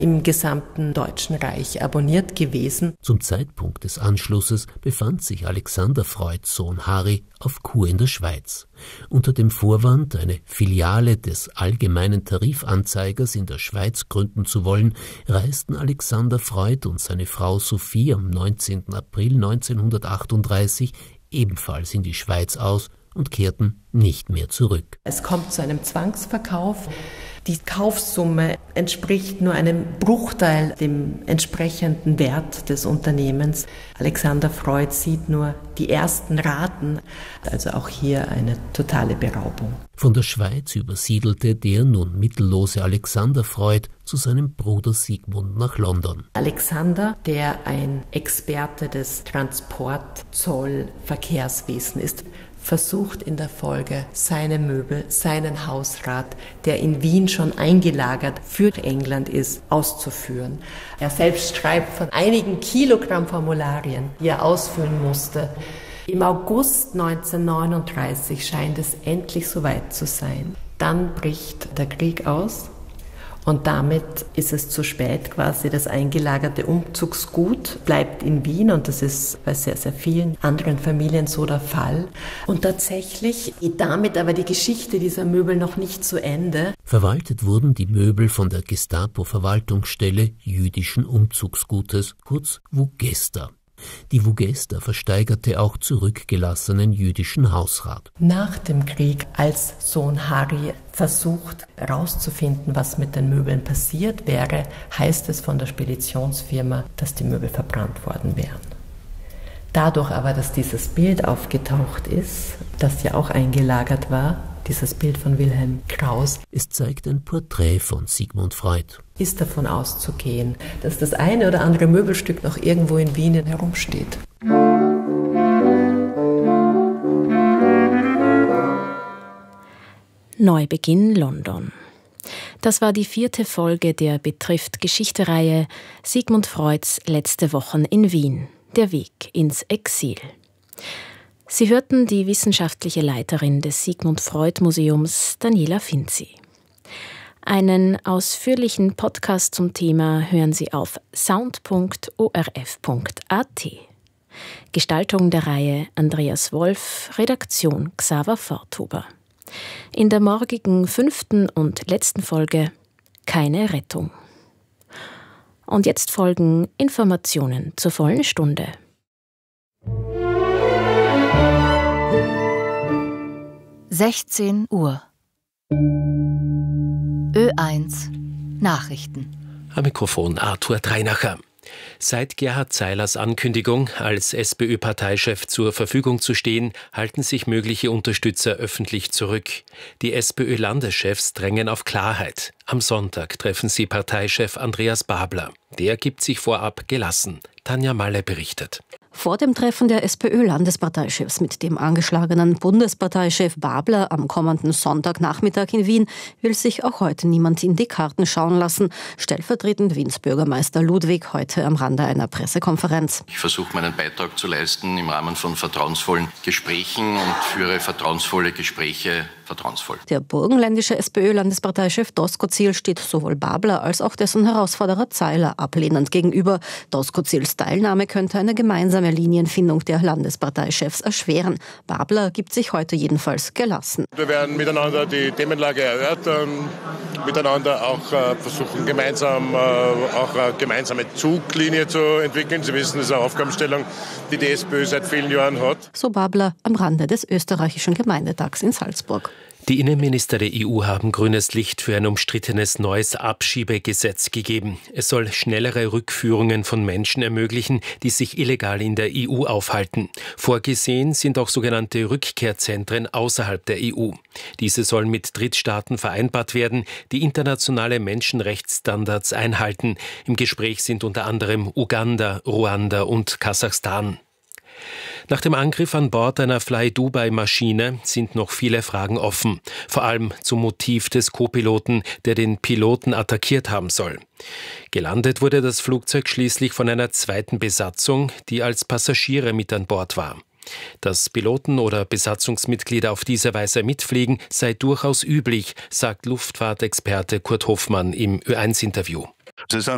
im gesamten Deutschen Reich abonniert gewesen. Zum Zeitpunkt des Anschlusses befand sich Alexander Freuds Sohn Harry auf Kur in der Schweiz. Unter dem Vorwand, eine Filiale des Allgemeinen Tarifanzeigers in der Schweiz gründen zu wollen, reisten Alexander Freud und seine Frau Sophie am 19. April 1938 ebenfalls in die Schweiz aus und kehrten nicht mehr zurück. Es kommt zu einem Zwangsverkauf. Die Kaufsumme entspricht nur einem Bruchteil dem entsprechenden Wert des Unternehmens. Alexander Freud sieht nur die ersten Raten, also auch hier eine totale Beraubung. Von der Schweiz übersiedelte der nun mittellose Alexander Freud zu seinem Bruder Sigmund nach London. Alexander, der ein Experte des Transport-, Zoll-, Verkehrswesens ist, versucht in der Folge seine Möbel, seinen Hausrat, der in Wien schon eingelagert für England ist, auszuführen. Er selbst schreibt von einigen Kilogramm Formularien, die er ausfüllen musste. Im August 1939 scheint es endlich soweit zu sein. Dann bricht der Krieg aus. Und damit ist es zu spät quasi. Das eingelagerte Umzugsgut bleibt in Wien und das ist bei sehr, sehr vielen anderen Familien so der Fall. Und tatsächlich geht damit aber die Geschichte dieser Möbel noch nicht zu Ende. Verwaltet wurden die Möbel von der Gestapo-Verwaltungsstelle jüdischen Umzugsgutes, kurz Vugesta. Die Vugesta versteigerte auch zurückgelassenen jüdischen Hausrat. Nach dem Krieg, als Sohn Harry versucht herauszufinden, was mit den Möbeln passiert wäre, heißt es von der Speditionsfirma, dass die Möbel verbrannt worden wären. Dadurch aber, dass dieses Bild aufgetaucht ist, das ja auch eingelagert war, dieses Bild von Wilhelm Krauss. Es zeigt ein Porträt von Sigmund Freud. Ist davon auszugehen, dass das eine oder andere Möbelstück noch irgendwo in Wien herumsteht. Neubeginn London. Das war die 4. Folge der Betrifft Geschichte-Reihe Sigmund Freuds letzte Wochen in Wien. Der Weg ins Exil. Sie hörten die wissenschaftliche Leiterin des Sigmund Freud Museums, Daniela Finzi. Einen ausführlichen Podcast zum Thema hören Sie auf sound.orf.at. Gestaltung der Reihe Andreas Wolf, Redaktion Xaver Forthuber. In der morgigen 5. und letzten Folge keine Rettung. Und jetzt folgen Informationen zur vollen Stunde. Uhr. Ö1 Nachrichten. Am Mikrofon Arthur Dreinacher. Seit Gerhard Zeilers Ankündigung, als SPÖ-Parteichef zur Verfügung zu stehen, halten sich mögliche Unterstützer öffentlich zurück. Die SPÖ-Landeschefs drängen auf Klarheit. Am Sonntag treffen sie Parteichef Andreas Babler. Der gibt sich vorab gelassen. Tanja Malle berichtet. Vor dem Treffen der SPÖ-Landesparteichefs mit dem angeschlagenen Bundesparteichef Babler am kommenden Sonntagnachmittag in Wien will sich auch heute niemand in die Karten schauen lassen. Stellvertretend Wiens Bürgermeister Ludwig heute am Rande einer Pressekonferenz. Ich versuche meinen Beitrag zu leisten im Rahmen von vertrauensvollen Gesprächen und führe vertrauensvolle Gespräche vertrauensvoll. Der burgenländische SPÖ-Landesparteichef Doskozil steht sowohl Babler als auch dessen Herausforderer Zeiler ablehnend gegenüber. Doskozils Teilnahme könnte eine gemeinsame Linienfindung der Landesparteichefs erschweren. Babler gibt sich heute jedenfalls gelassen. Wir werden miteinander die Themenlage erörtern, miteinander auch versuchen, gemeinsam auch eine gemeinsame Zuglinie zu entwickeln. Sie wissen, das ist eine Aufgabenstellung, die die SPÖ seit vielen Jahren hat. So Babler am Rande des österreichischen Gemeindetags in Salzburg. Die Innenminister der EU haben grünes Licht für ein umstrittenes neues Abschiebegesetz gegeben. Es soll schnellere Rückführungen von Menschen ermöglichen, die sich illegal in der EU aufhalten. Vorgesehen sind auch sogenannte Rückkehrzentren außerhalb der EU. Diese sollen mit Drittstaaten vereinbart werden, die internationale Menschenrechtsstandards einhalten. Im Gespräch sind unter anderem Uganda, Ruanda und Kasachstan. Nach dem Angriff an Bord einer Fly-Dubai-Maschine sind noch viele Fragen offen, vor allem zum Motiv des Co-Piloten, der den Piloten attackiert haben soll. Gelandet wurde das Flugzeug schließlich von einer zweiten Besatzung, die als Passagiere mit an Bord war. Dass Piloten oder Besatzungsmitglieder auf diese Weise mitfliegen, sei durchaus üblich, sagt Luftfahrtexperte Kurt Hoffmann im Ö1-Interview. Sie sind